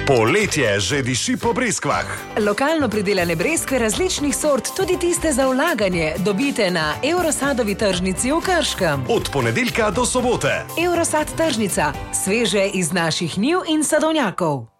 Poletje že diši po breskvah. Lokalno pridelane breskve različnih sort, tudi tiste za vlaganje, dobite na Eurosadovi tržnici v Krškem. Od ponedeljka do sobote. Eurosad tržnica, sveže iz naših njiv in sadovnjakov.